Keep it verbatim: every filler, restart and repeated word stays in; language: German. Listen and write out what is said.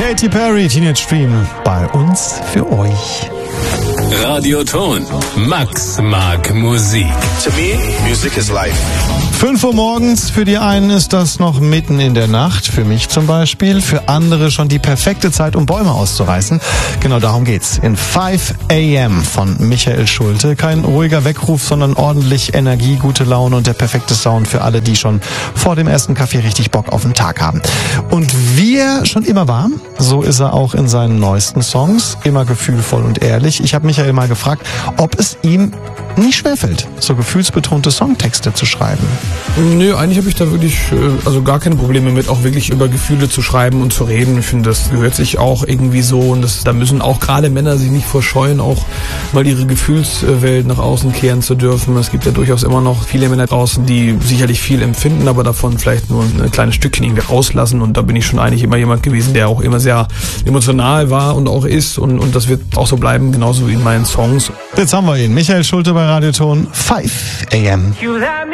Katy Perry, Teenage Dream, bei uns für euch. Radioton. Max mag Musik. To me, music is life. fünf Uhr morgens, für die einen ist das noch mitten in der Nacht, für mich zum Beispiel, für andere schon die perfekte Zeit, um Bäume auszureißen. Genau darum geht's. In five a.m. von Michael Schulte. Kein ruhiger Weckruf, sondern ordentlich Energie, gute Laune und der perfekte Sound für alle, die schon vor dem ersten Kaffee richtig Bock auf den Tag haben. Und wie er schon immer war, so ist er auch in seinen neuesten Songs, immer gefühlvoll und ehrlich. Ich habe Michael mal gefragt, ob es ihm nicht schwerfällt, so gefühlsbetonte Songtexte zu schreiben. Nö, eigentlich habe ich da wirklich also gar keine Probleme mit, auch wirklich über Gefühle zu schreiben und zu reden. Ich finde, das gehört sich auch irgendwie so und das, da müssen auch gerade Männer sich nicht vorscheuen, auch mal ihre Gefühlswelt nach außen kehren zu dürfen. Es gibt ja durchaus immer noch viele Männer draußen, die sicherlich viel empfinden, aber davon vielleicht nur ein kleines Stückchen irgendwie rauslassen und da bin ich schon eigentlich immer jemand gewesen, der auch immer sehr emotional war und auch ist und, und das wird auch so bleiben, genauso wie in meinen Songs. Jetzt haben wir ihn, Michael Schulte bei Radioton, five a.m.